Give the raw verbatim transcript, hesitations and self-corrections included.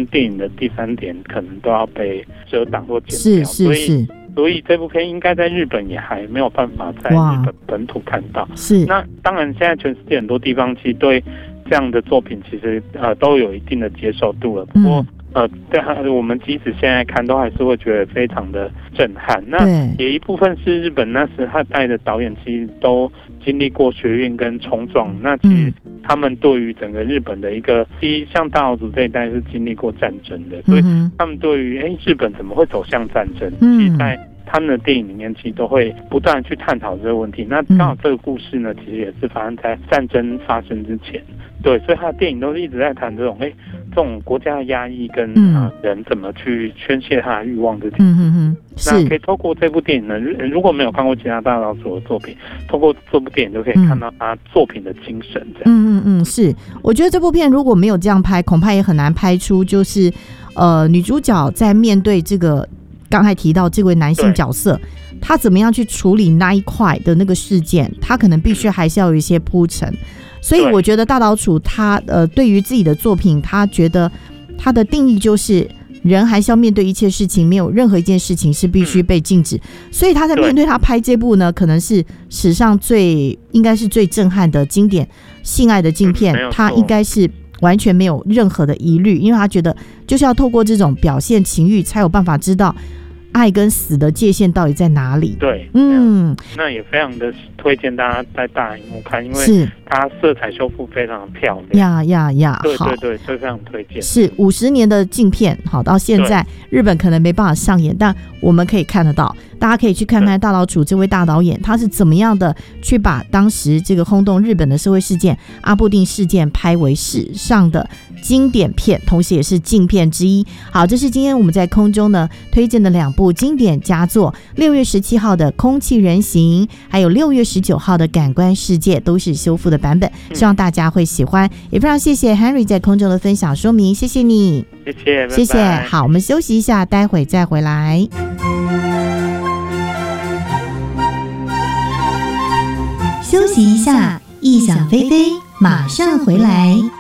电影的第三点可能都要被遮挡或剪掉， 是是是， 所以这部片应该在日本也还没有办法在日本本土看到。 是， 那当然现在全世界很多地方其实对这样的作品其实呃都有一定的接受度了，不过、嗯呃，对，我们即使现在看，都还是会觉得非常的震撼。那也一部分是日本那时他带的导演，其实都经历过学运跟冲撞。那其实他们对于整个日本的一个，第一，像大岛渚这一代是经历过战争的，所以他们对于哎日本怎么会走向战争，其实在他们的电影里面其实都会不断去探讨这个问题。那刚好这个故事呢，其实也是发生在战争发生之前。对，所以他的电影都是一直在谈这种，哎，这种国家的压抑跟、嗯呃、人怎么去宣泄他的欲望这件事。嗯嗯嗯。那可以透过这部电影呢，如果没有看过其他大岛渚的作品，透过这部电影就可以看到他作品的精神。这样。 嗯嗯嗯，是。我觉得这部片如果没有这样拍，恐怕也很难拍出就是呃女主角在面对这个刚才提到这位男性角色，他怎么样去处理那一块的那个事件，他可能必须还是要有一些铺陈。所以我觉得大岛渚他呃对于自己的作品，他觉得他的定义就是人还是要面对一切事情，没有任何一件事情是必须被禁止。所以他在面对他拍这部呢，可能是史上最应该是最震撼的经典性爱的镜片，他应该是完全没有任何的疑虑，因为他觉得就是要透过这种表现情欲，才有办法知道爱跟死的界限到底在哪里。 对，嗯，那也非常的推荐大家在大荧幕看，因为它色彩修复非常的漂亮。 呀呀呀， 对对对，所以非常推荐。 是五十年的镜片，好，到现在日本可能没办法上演，但我们可以看得到。大家可以去看看大岛渚这位大导演，他是怎么样的去把当时这个轰动日本的社会事件阿部定事件拍为史上的经典片，同时也是禁片之一。好，这是今天我们在空中呢推荐的两部经典佳作，六月十七号的空气人形，还有六月十九号的感官世界，都是修复的版本，希望大家会喜欢。也非常谢谢 Henry 在空中的分享说明，谢谢你。 谢谢， 谢谢。好，我们休息一下，待会再回来。 休息一下，异想飞飞马上回来。